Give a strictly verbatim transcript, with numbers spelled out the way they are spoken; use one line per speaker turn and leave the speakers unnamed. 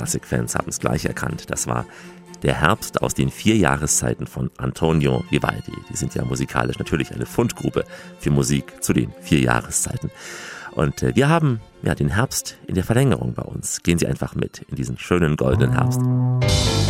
Klassikfans haben es gleich erkannt. Das war der Herbst aus den vier Jahreszeiten von Antonio Vivaldi. Die sind ja musikalisch natürlich eine Fundgrube für Musik zu den vier Jahreszeiten. Und äh, wir haben ja den Herbst in der Verlängerung bei uns. Gehen Sie einfach mit in diesen schönen goldenen Herbst.